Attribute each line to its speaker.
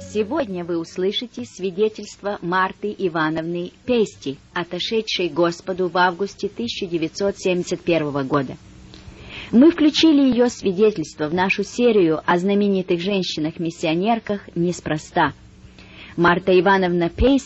Speaker 1: Сегодня вы услышите свидетельство Марты Ивановны Пести, отошедшей Господу в августе 1971 года. Мы включили ее свидетельство в нашу серию о знаменитых женщинах-миссионерках неспроста. Марта Ивановна Пести